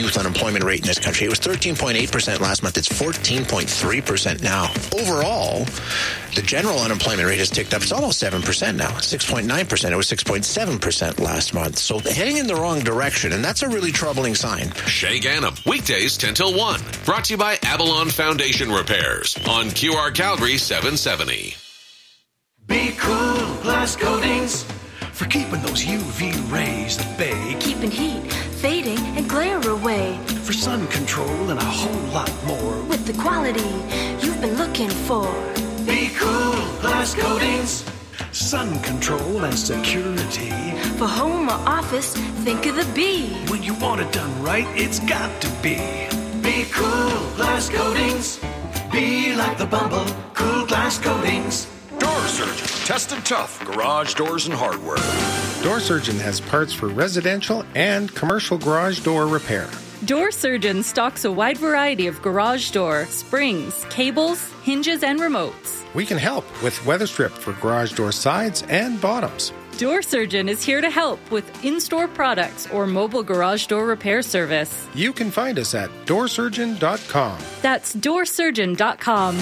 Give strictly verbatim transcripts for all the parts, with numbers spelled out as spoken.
youth unemployment rate in this country. It was thirteen point eight percent last month. It's fourteen point three percent now. Overall, the general unemployment rate has ticked up. It's almost seven percent now, six point nine percent. It was six point seven percent last month. So heading in the wrong direction, and that's a really troubling sign. Shay Gannam, weekdays ten till one. Brought to you by Avalon Foundation Repairs on Q R Calgary seven seventy. Be cool, glass coatings, for keeping those U V rays at bay. Keeping heat, fading, and glare away. For sun control and a whole lot more. With the quality you've been looking for. Be cool, glass coatings, sun control and security. For home or office, think of the B. When you want it done right, it's got to be. Be cool, glass coatings. Be like the Bumble, cool glass coatings. Door Surgeon, tested tough, garage doors and hardware. Door Surgeon has parts for residential and commercial garage door repair. Door Surgeon stocks a wide variety of garage door, springs, cables, hinges, and remotes. We can help with weather strip for garage door sides and bottoms. Door Surgeon is here to help with in-store products or mobile garage door repair service. You can find us at door surgeon dot com. That's door surgeon dot com.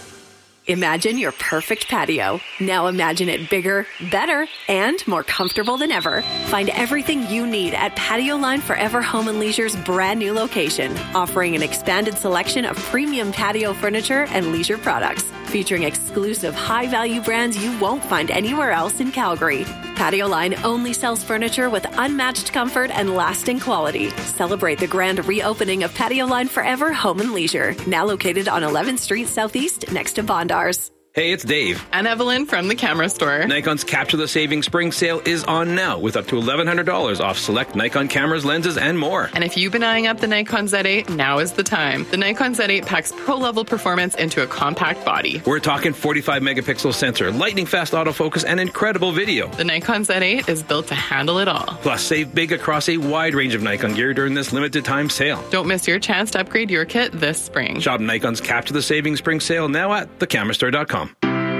Imagine your perfect patio. Now imagine it bigger, better, and more comfortable than ever. Find everything you need at Patio Line Forever Home and Leisure's brand new location, offering an expanded selection of premium patio furniture and leisure products, featuring exclusive high-value brands you won't find anywhere else in Calgary. Patio Line only sells furniture with unmatched comfort and lasting quality. Celebrate the grand reopening of Patio Line Forever Home and Leisure, now located on eleventh Street Southeast next to Bondars. Hey, it's Dave. And Evelyn from the camera store. Nikon's Capture the Savings Spring Sale is on now with up to eleven hundred dollars off select Nikon cameras, lenses, and more. And if you've been eyeing up the Nikon Z eight, now is the time. The Nikon Z eight packs pro-level performance into a compact body. We're talking forty-five megapixel sensor, lightning-fast autofocus, and incredible video. The Nikon Z eight is built to handle it all. Plus, save big across a wide range of Nikon gear during this limited-time sale. Don't miss your chance to upgrade your kit this spring. Shop Nikon's Capture the Savings Spring Sale now at the camera store dot com.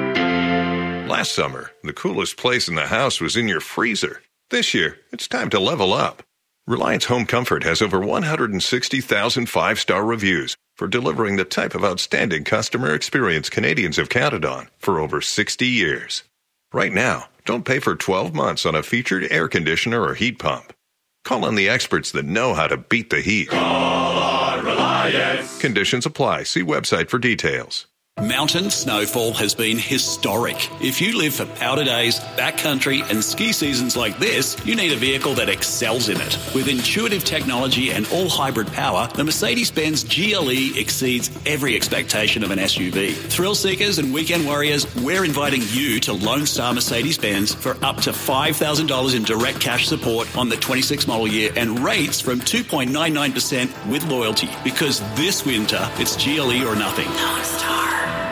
Last summer, the coolest place in the house was in your freezer. This year, it's time to level up. Reliance Home Comfort has over one hundred sixty thousand five-star reviews for delivering the type of outstanding customer experience Canadians have counted on for over sixty years. Right now, don't pay for twelve months on a featured air conditioner or heat pump. Call on the experts that know how to beat the heat. Call on Reliance. Conditions apply. See website for details. Mountain snowfall has been historic. If you live for powder days, backcountry, and ski seasons like this, you need a vehicle that excels in it. With intuitive technology and all-hybrid power, the Mercedes-Benz G L E exceeds every expectation of an S U V. Thrill seekers and weekend warriors, we're inviting you to Lone Star Mercedes-Benz for up to five thousand dollars in direct cash support on the twenty-six model year and rates from two point nine nine percent with loyalty. Because this winter, it's G L E or nothing. Lone Star.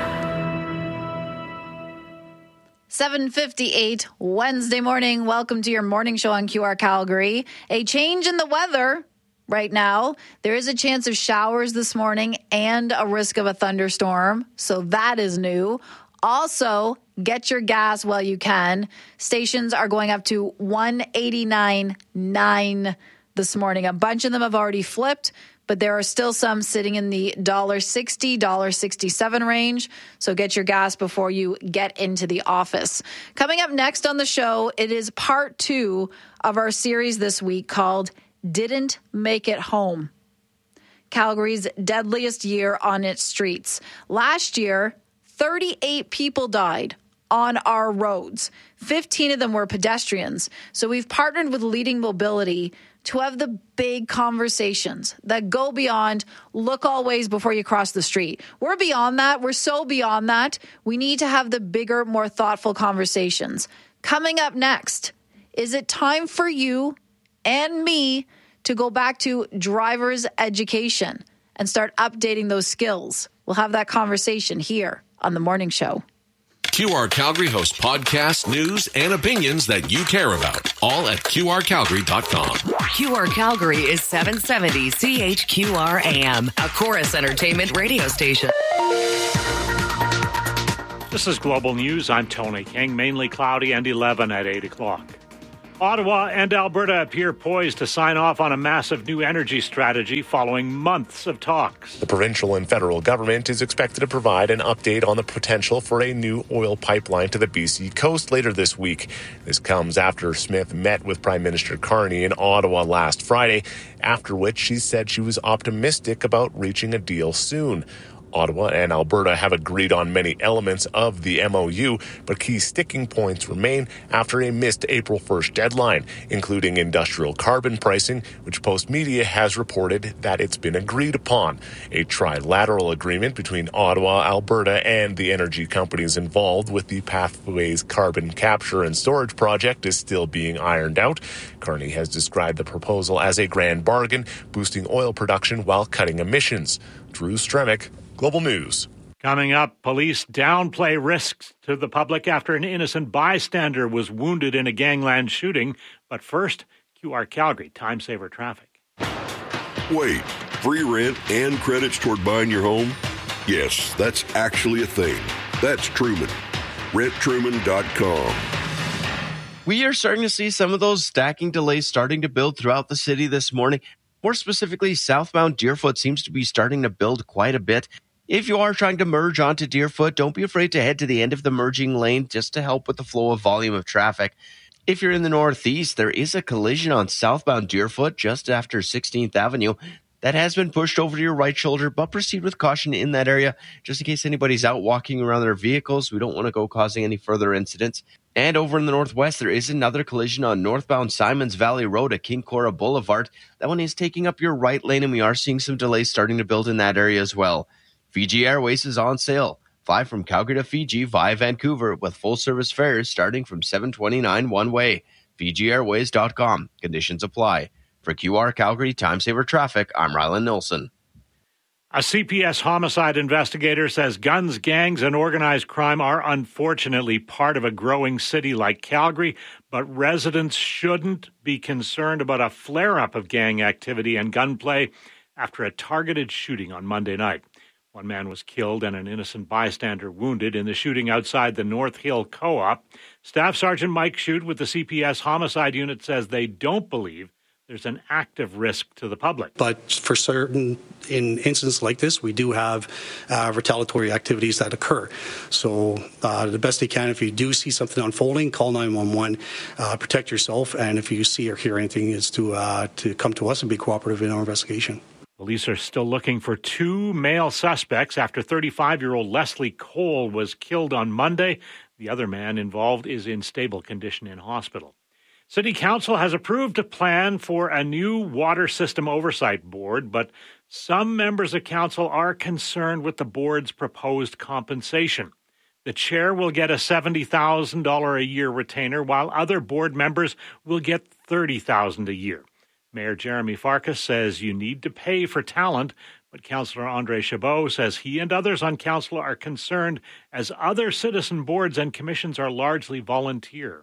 seven fifty-eight Wednesday morning. Welcome to your morning show on Q R Calgary. A change in the weather right now. There is a chance of showers this morning and a risk of a thunderstorm. So that is new. Also, get your gas while you can. Stations are going up to one eighty-nine point nine this morning. A bunch of them have already flipped, but there are still some sitting in the one dollar sixty, one dollar sixty-seven range. So get your gas before you get into the office. Coming up next on the show, it is part two of our series this week called Didn't Make It Home. Calgary's deadliest year on its streets. Last year, thirty-eight people died on our roads. fifteen of them were pedestrians. So we've partnered with Leading Mobility to have the big conversations that go beyond look all ways before you cross the street. We're beyond that. We're so beyond that. We need to have the bigger, more thoughtful conversations. Coming up next, is it time for you and me to go back to driver's education and start updating those skills? We'll have that conversation here on The Morning Show. Q R Calgary hosts podcasts, news, and opinions that you care about. All at Q R Calgary dot com. Q R Calgary is seven seventy C H Q R A M, a Chorus Entertainment radio station. This is Global News. I'm Tony King. Mainly cloudy and eleven at eight o'clock. Ottawa and Alberta appear poised to sign off on a massive new energy strategy following months of talks. The provincial and federal government is expected to provide an update on the potential for a new oil pipeline to the B C coast later this week. This comes after Smith met with Prime Minister Carney in Ottawa last Friday, after which she said she was optimistic about reaching a deal soon. Ottawa and Alberta have agreed on many elements of the M O U, but key sticking points remain after a missed April first deadline, including industrial carbon pricing, which Postmedia has reported that it's been agreed upon. A trilateral agreement between Ottawa, Alberta, and the energy companies involved with the Pathways carbon capture and storage project is still being ironed out. Carney has described the proposal as a grand bargain, boosting oil production while cutting emissions. Drew Stremick, Global News. Coming up, police downplay risks to the public after an innocent bystander was wounded in a gangland shooting. But first, Q R Calgary, time saver traffic. Wait, free rent and credits toward buying your home? Yes, that's actually a thing. That's Truman. rent truman dot com. We are starting to see some of those stacking delays starting to build throughout the city this morning. More specifically, southbound Deerfoot seems to be starting to build quite a bit. If you are trying to merge onto Deerfoot, don't be afraid to head to the end of the merging lane just to help with the flow of volume of traffic. If you're in the northeast, there is a collision on southbound Deerfoot just after sixteenth Avenue. That has been pushed over to your right shoulder, but proceed with caution in that area just in case anybody's out walking around their vehicles. We don't want to go causing any further incidents. And over in the northwest, there is another collision on northbound Simons Valley Road at King Cora Boulevard. That one is taking up your right lane, and we are seeing some delays starting to build in that area as well. Fiji Airways is on sale. Fly from Calgary to Fiji via Vancouver with full-service fares starting from seven twenty-nine one way. Fiji Airways dot com. Conditions apply. For Q R Calgary Time Saver Traffic, I'm Rylan Nilsson. A C P S homicide investigator says guns, gangs, and organized crime are unfortunately part of a growing city like Calgary, but residents shouldn't be concerned about a flare-up of gang activity and gunplay after a targeted shooting on Monday night. One man was killed and an innocent bystander wounded in the shooting outside the North Hill Co-op. Staff Sergeant Mike Shute with the C P S Homicide Unit says they don't believe there's an active risk to the public. But for certain, in instances like this, we do have uh, retaliatory activities that occur. So uh, the best you can, if you do see something unfolding, call nine one one, uh, protect yourself, and if you see or hear anything, is to uh, to come to us and be cooperative in our investigation. Police are still looking for two male suspects after thirty-five-year-old Leslie Cole was killed on Monday. The other man involved is in stable condition in hospital. City Council has approved a plan for a new water system oversight board, but some members of council are concerned with the board's proposed compensation. The chair will get a seventy thousand dollars a year retainer, while other board members will get thirty thousand dollars a year. Mayor Jeremy Farkas says you need to pay for talent, but Councillor Andre Chabot says he and others on council are concerned as other citizen boards and commissions are largely volunteer.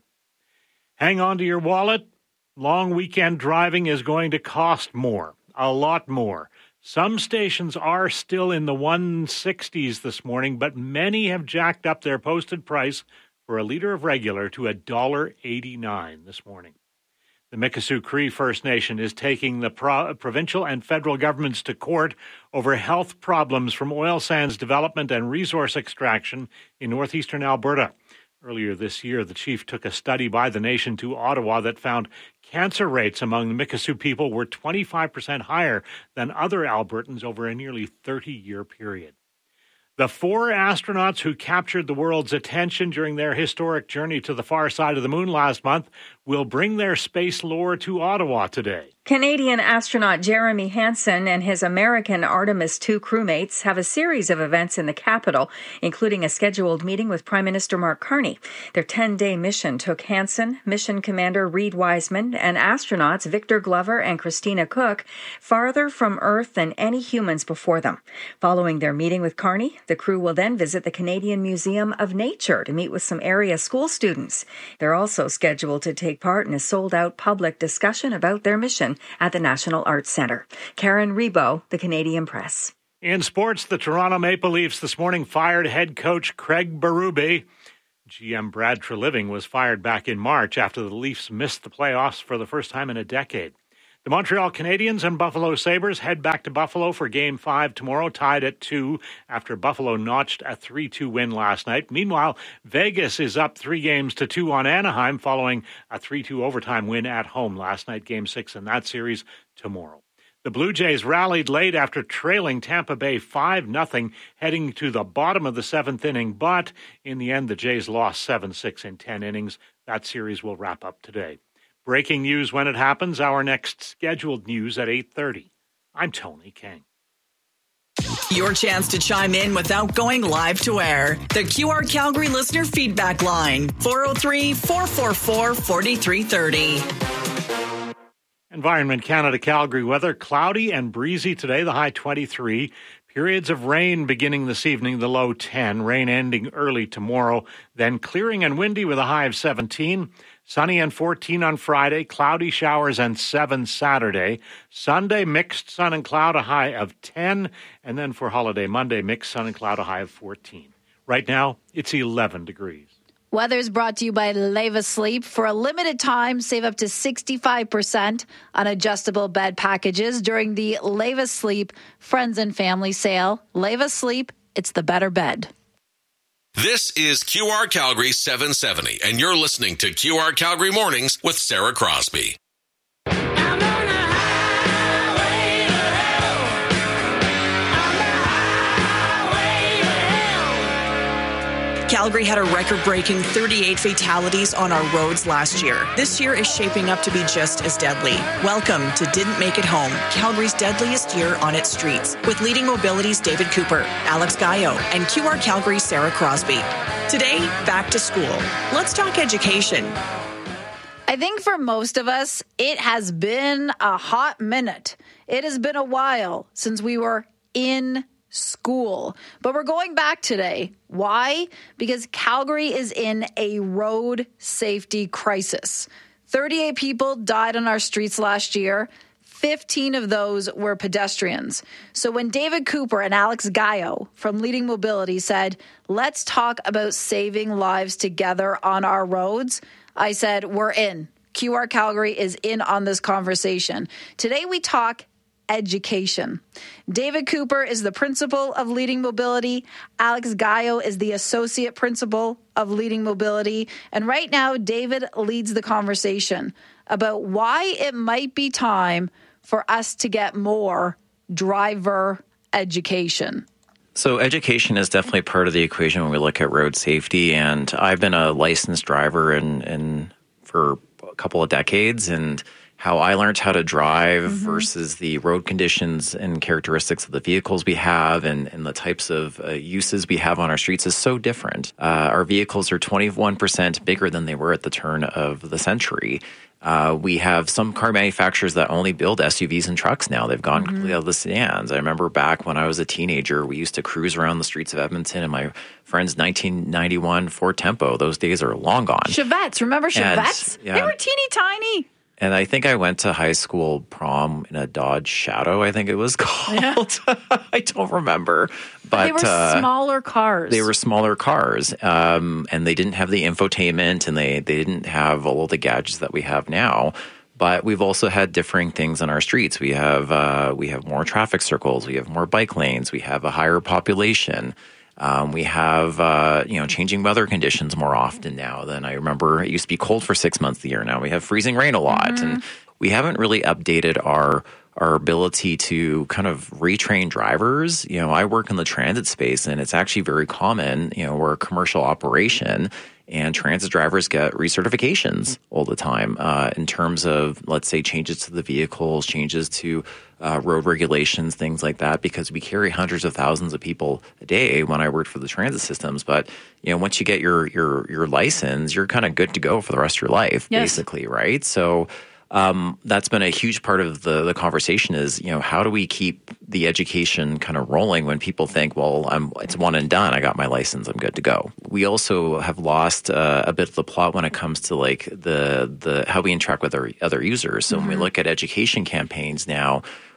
Hang on to your wallet. Long weekend driving is going to cost more, a lot more. Some stations are still in the one sixties this morning, but many have jacked up their posted price for a litre of regular to one dollar eighty-nine this morning. The Mikisew Cree First Nation is taking the pro- provincial and federal governments to court over health problems from oil sands development and resource extraction in northeastern Alberta. Earlier this year, the chief took a study by the nation to Ottawa that found cancer rates among the Mikisew people were twenty-five percent higher than other Albertans over a nearly thirty-year period. The four astronauts who captured the world's attention during their historic journey to the far side of the moon last month will bring their space lore to Ottawa today. Canadian astronaut Jeremy Hansen and his American Artemis two crewmates have a series of events in the capital, including a scheduled meeting with Prime Minister Mark Carney. Their ten-day mission took Hansen, Mission Commander Reed Wiseman, and astronauts Victor Glover and Christina Cook farther from Earth than any humans before them. Following their meeting with Carney, the crew will then visit the Canadian Museum of Nature to meet with some area school students. They're also scheduled to take part in a sold-out public discussion about their mission at the National Arts Centre. Karen Rebo, The Canadian Press. In sports, the Toronto Maple Leafs this morning fired head coach Craig Berube. G M Brad Treliving was fired back in March after the Leafs missed the playoffs for the first time in a decade. The Montreal Canadiens and Buffalo Sabres head back to Buffalo for Game five tomorrow, tied at two after Buffalo notched a three two win last night. Meanwhile, Vegas is up three games to two on Anaheim following a three two overtime win at home last night. Game six in that series tomorrow. The Blue Jays rallied late after trailing Tampa Bay five nothing, heading to the bottom of the seventh inning. But in the end, the Jays lost seven six in ten innings. That series will wrap up today. Breaking news when it happens. Our next scheduled news at eight thirty. I'm Tony King. Your chance to chime in without going live to air. The Q R Calgary listener feedback line. four oh three, four four four, four three three oh. Environment Canada Calgary weather. Cloudy and breezy today, the high twenty-three. Periods of rain beginning this evening, the low ten. Rain ending early tomorrow. Then clearing and windy with a high of seventeen. Sunny and fourteen on Friday. Cloudy showers and seven Saturday. Sunday, mixed sun and cloud, a high of ten. And then for holiday Monday, mixed sun and cloud, a high of fourteen. Right now, it's eleven degrees. Weather is brought to you by Leva Sleep. For a limited time, save up to sixty-five percent on adjustable bed packages during the Leva Sleep Friends and Family Sale. Leva Sleep, it's the better bed. This is Q R Calgary seven seventy, and you're listening to Q R Calgary Mornings with Sarah Crosby. Calgary had a record-breaking thirty-eight fatalities on our roads last year. This year is shaping up to be just as deadly. Welcome to Didn't Make It Home, Calgary's deadliest year on its streets, with Leading Mobility's David Cooper, Alex Gallo, and Q R Calgary's Sarah Crosby. Today, back to school. Let's talk education. I think for most of us, it has been a hot minute. It has been a while since we were in school. But we're going back today. Why? Because Calgary is in a road safety crisis. thirty-eight people died on our streets last year. fifteen of those were pedestrians. So when David Cooper and Alex Gallo from Leading Mobility said, let's talk about saving lives together on our roads, I said, we're in. Q R Calgary is in on this conversation. Today we talk education. David Cooper is the principal of Leading Mobility. Alex Gallo is the associate principal of Leading Mobility. And right now, David leads the conversation about why it might be time for us to get more driver education. So education is definitely part of the equation when we look at road safety. And I've been a licensed driver in, in for a couple of decades, and how I learned how to drive mm-hmm. versus the road conditions and characteristics of the vehicles we have and, and the types of uh, uses we have on our streets is so different. Uh, our vehicles are twenty-one percent bigger than they were at the turn of the century. Uh, we have some car manufacturers that only build S U Vs and trucks now. They've gone mm-hmm. completely out of the sedans. I remember back when I was a teenager, we used to cruise around the streets of Edmonton in my friend's nineteen ninety-one Ford Tempo. Those days are long gone. Chevettes. Remember Chevettes? And, yeah, they were teeny tiny. And I think I went to high school prom in a Dodge Shadow, I think it was called. Yeah. I don't remember. But they were uh, smaller cars. They were smaller cars. Um, and they didn't have the infotainment, and they, they didn't have all of the gadgets that we have now. But we've also had differing things on our streets. We have uh, we have more traffic circles. We have more bike lanes. We have a higher population. Um, we have, uh, you know, changing weather conditions more often now than I remember. It used to be cold for six months a year. Now we have freezing rain a lot. Mm-hmm. And we haven't really updated our our ability to kind of retrain drivers. You know, I work in the transit space, and it's actually very common. You know, we're a commercial operation, and transit drivers get recertifications all the time uh, in terms of, let's say, changes to the vehicles, changes to uh, road regulations, things like that, because we carry hundreds of thousands of people a day when I worked for the transit systems. But, you know, once you get your your your license, you're kind of good to go for the rest of your life, yes. basically, right? So um, that's been a huge part of the, the conversation is, you know, how do we keep the education kind of rolling when people think, well, I'm it's one and done. I got my license. I'm good to go. We also have lost uh, a bit of the plot when it comes to like the the how we interact with our other users. So mm-hmm. when we look at education campaigns now,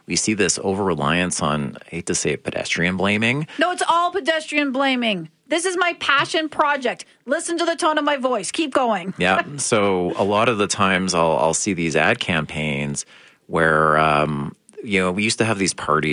we see this over-reliance on, I hate to say it, pedestrian blaming. No, it's all pedestrian blaming. This is my passion project. Listen to the tone of my voice. Keep going. Yeah. So a lot of the times I'll, I'll see these ad campaigns where, um, you know, we used to have these parties